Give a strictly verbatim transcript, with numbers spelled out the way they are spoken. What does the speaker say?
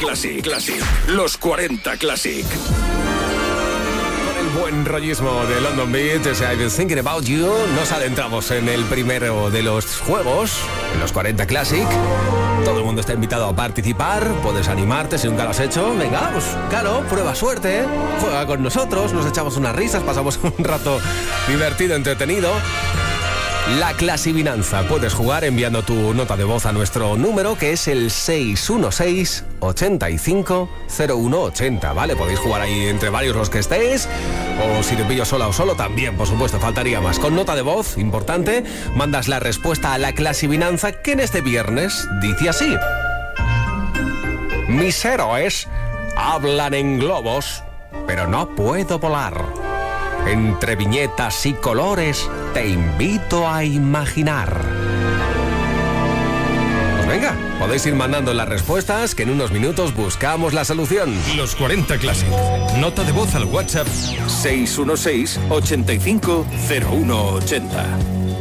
Classic, Classic. Los cuarenta Classic. Buen rollismo de London Beat, ese I've been thinking about you. Nos adentramos en el primero de los juegos, en los cuarenta Classic. Todo el mundo está invitado a participar. Puedes animarte si nunca lo has hecho. Venga, pues claro, prueba suerte. Juega con nosotros, nos echamos unas risas, pasamos un rato divertido, entretenido. La clasivinanza. Puedes jugar enviando tu nota de voz a nuestro número, que es el seis uno seis, ochenta y cinco, cero uno ochenta, ¿vale? Podéis jugar ahí entre varios los que estéis, o si te pillo sola o solo, también, por supuesto, faltaría más. Con nota de voz, importante, mandas la respuesta a la clasivinanza, que en este viernes dice así: mis héroes hablan en globos, pero no puedo volar. Entre viñetas y colores, te invito a imaginar. Pues venga, podéis ir mandando las respuestas, que en unos minutos buscamos la solución. Los cuarenta Classic. Nota de voz al WhatsApp seis uno seis, ochenta y cinco, cero uno ochenta.